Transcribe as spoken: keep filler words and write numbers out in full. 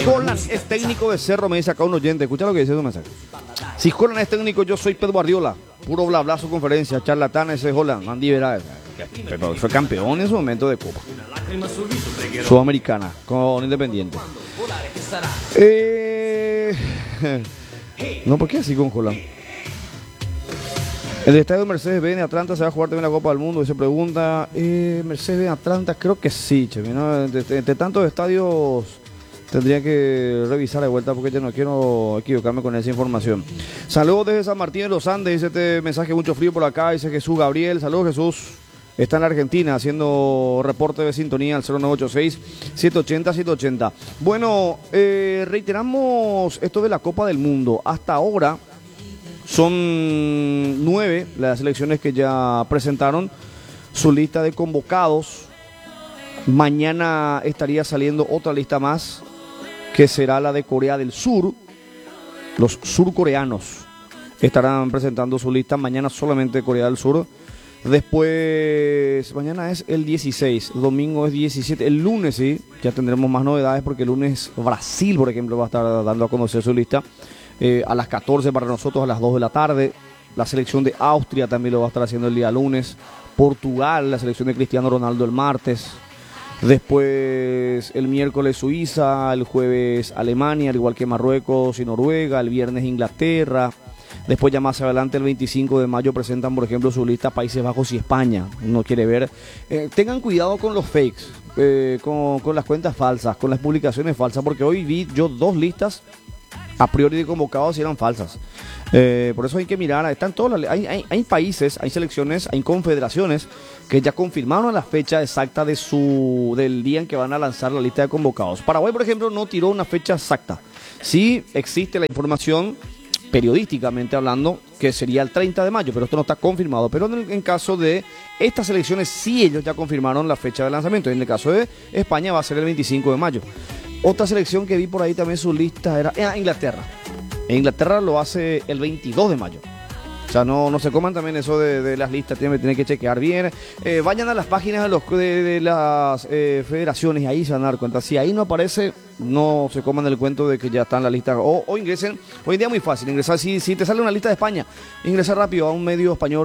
Holland es técnico de Cerro, me dice acá un oyente. Escucha lo que dice su mensaje. Si Holland es técnico, yo soy Pep Guardiola. Puro bla bla su conferencia, charlatán ese Holland. Andy Vera, pero fue campeón en su momento de Copa Sudamericana con Independiente. Eh... No, ¿por qué así con Holland? El estadio Mercedes-Benz de Atlanta se va a jugar también la Copa del Mundo. Y se pregunta, eh, Mercedes-Benz Atlanta, creo que sí, che, ¿no? Entre, entre tantos estadios tendría que revisar de vuelta porque yo no quiero equivocarme con esa información. Saludos desde San Martín de los Andes, dice este mensaje, mucho frío por acá, dice Jesús Gabriel. Saludos, Jesús. Está en la Argentina haciendo reporte de sintonía al cero nueve ocho seis, siete ocho cero, siete ocho cero. Bueno, eh, reiteramos esto de la Copa del Mundo. Hasta ahora son nueve las selecciones que ya presentaron su lista de convocados. Mañana estaría saliendo otra lista más, que será la de Corea del Sur. Los surcoreanos estarán presentando su lista mañana, solamente Corea del Sur. Después, mañana es el dieciséis, domingo es diecisiete, el lunes sí, ya tendremos más novedades porque el lunes Brasil, por ejemplo, va a estar dando a conocer su lista eh, a las catorce para nosotros, a las dos de la tarde. La selección de Austria también lo va a estar haciendo el día lunes. Portugal, la selección de Cristiano Ronaldo el martes. Después el miércoles Suiza, el jueves Alemania, al igual que Marruecos y Noruega, el viernes Inglaterra. Después ya más adelante el veinticinco de mayo presentan por ejemplo su lista Países Bajos y España. Uno quiere ver, eh, tengan cuidado con los fakes, eh, con, con las cuentas falsas, con las publicaciones falsas, porque hoy vi yo dos listas a priori de convocados y eran falsas. Eh, por eso hay que mirar, están todas las, hay, hay, hay países, hay selecciones, hay confederaciones que ya confirmaron la fecha exacta de su del día en que van a lanzar la lista de convocados. Paraguay, por ejemplo, no tiró una fecha exacta. Sí existe la información, periodísticamente hablando, que sería el treinta de mayo, pero esto no está confirmado. Pero en, el, en caso de estas elecciones, sí ellos ya confirmaron la fecha de lanzamiento. En el caso de España va a ser el veinticinco de mayo. Otra selección que vi por ahí también su lista era eh, Inglaterra. En Inglaterra lo hace el veintidós de mayo. O sea, no, no se coman también eso de, de las listas, tienen, tienen que chequear bien. Eh, vayan a las páginas de, los, de, de las eh, federaciones y ahí se van a dar cuenta. Si ahí no aparece, no se coman el cuento de que ya está en la lista. O, o ingresen, hoy en día es muy fácil ingresar. Si, si te sale una lista de España, ingresa rápido a un medio español